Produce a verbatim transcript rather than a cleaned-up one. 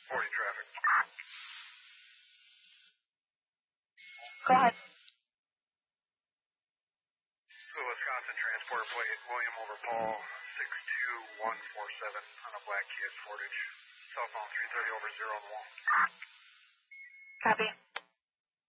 forty traffic. Go ahead. The Wisconsin transport plate, William over Paul, six two one four seven on a black Kia Sportage. Cell phone three thirty over zero on the wall. Copy.